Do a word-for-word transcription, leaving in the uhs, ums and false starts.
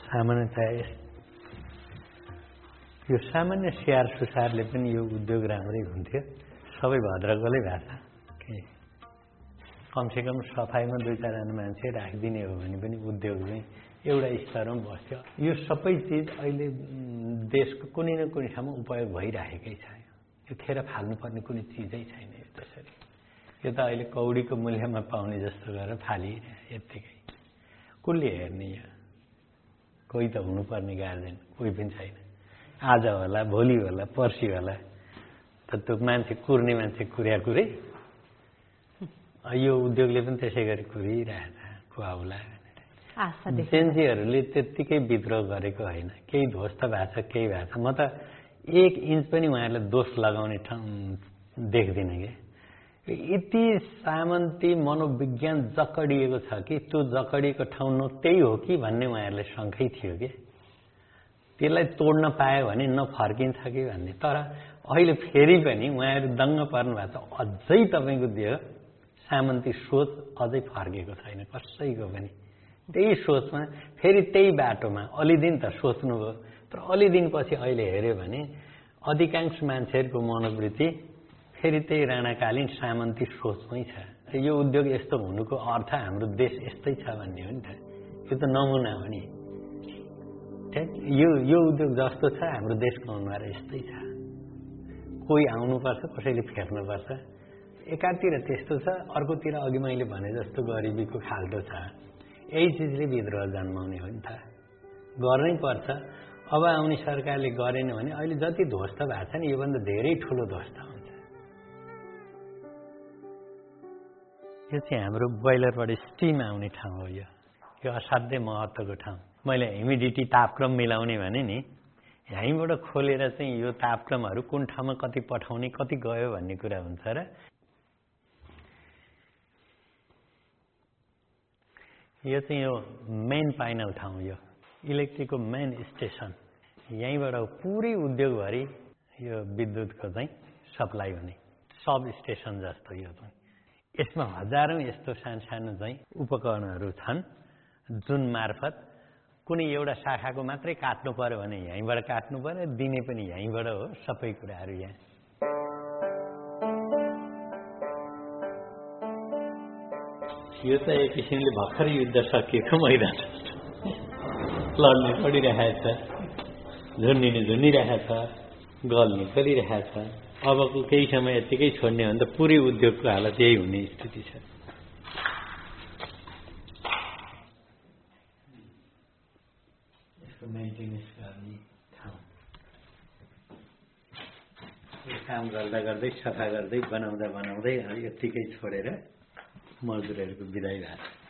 सामान्यतया यो सामान्य स्याहार सुसारले पनि यो उद्योग राम्रै हुन्थ्यो। सबै भद्रकोले भाषा के कमसेकम सफाइमा दुई चारजना मान्छे राखिदिने हो भने पनि उद्योग चाहिँ एउटा स्तरमा बस्थ्यो। यो सबै चिज अहिले देशको कुनै न कुनै ठाउँमा उपयोग भइरहेकै छ। यो खेर फाल्नुपर्ने कुनै चिजै छैन। यो त्यसरी यो त अहिले कौडीको मूल्यमा पाउने जस्तो गरेर फालिरहे यत्तिकै। कसले हेर्ने? यो कोही त हुनुपर्ने गार्जेन कोही पनि छैन। आज होला भोलि होला पर्सि होला त त्यो मान्छे कुर्ने मान्छे कुर्या कुरै यो उद्योगले पनि त्यसै गरी कुरिरहेछ खुवाउला भनेर। जेन्जीहरूले त्यत्तिकै विद्रोह गरेको होइन। केही ध्वस्त भएको छ केही भएको छ। म त एक इन्च पनि उहाँहरूले दोष लगाउने ठाउँ देख्दिनँ कि यति सामन्ती मनोविज्ञान जकडिएको छ कि त्यो जकडिएको ठाउँ न त्यही हो कि भन्ने उहाँहरूलाई शङ्कै थियो कि त्यसलाई तोड्न पायो भने नफर्किन्छ कि भन्ने। तर अहिले फेरि पनि उहाँहरू दङ्ग पर्नु भएको छ। अझै तपाईँको देह सामन्ती सोच अझै फर्केको छैन कसैको पनि। त्यही सोचमा फेरि त्यही बाटोमा अलि दिन त सोच्नुभयो तर अलि दिनपछि अहिले हेऱ्यो भने अधिकांश मान्छेहरूको मनोवृत्ति फेरि त्यही राणाकालीन सामन्ती सोचमै छ। यो उद्योग यस्तो हुनुको अर्थ हाम्रो देश यस्तै छ भन्ने हो नि त। यो त नमुना हो नि। यो यो उद्योग जस्तो छ हाम्रो देशको अनुहार यस्तै छ। कोही आउनुपर्छ कसैले फेर्नुपर्छ। एकातिर त्यस्तो छ अर्कोतिर अघि मैले भने जस्तो गरिबीको खाल्टो छ। यही चिजले विद्रोह जन्माउने हो नि त। गर्नै पर्छ। अब आउने सरकारले गरेन भने अहिले जति ध्वस्त भएको छ नि योभन्दा धेरै ठुलो ध्वस्त हुन्छ। यो चाहिँ हाम्रो बोइलरबाट स्टिम आउने ठाउँ हो। यो यो असाध्यै महत्त्वको ठाउँ। मैले ह्युमिडिटी तापक्रम मिलाउने भने नि यहीँबाट खोलेर चाहिँ यो तापक्रमहरू कुन ठाउँमा कति पठाउने कति गयो भन्ने कुरा हुन्छ र यो चाहिँ यो मेन पाइनल ठाउँ। यो इलेक्ट्रिकको मेन स्टेसन यहीँबाट पुरै उद्योगभरि यो विद्युतको चाहिँ सप्लाई हुने सब स्टेसन जस्तो यो चाहिँ। यसमा हजारौँ यस्तो सानो सानो चाहिँ उपकरणहरू छन् जुन मार्फत कुनै एउटा शाखाको मात्रै काट्नु पर्यो भने यहीँबाट काट्नु पर्यो। दिने पनि यहीँबाट हो सबै कुराहरू यहाँ। यो त एक किसिमले भर्खरै युद्ध सकिएको मैदान लड्नु पडिरहेछ। झुन्डिने झुन्डिरहेछ गल्ने गरिरहेछ। अबको केही समय यत्तिकै छोड्ने हो भने त पुरै उद्योगको हालत यही हुने स्थिति छ। यसको मेन्टेनेन्स गर्ने ठाउँ काम गर्दा गर्दै सफा गर्दै बनाउँदा बनाउँदै यत्तिकै छोडेर मजदुरहरूको बिदाई भएको छ।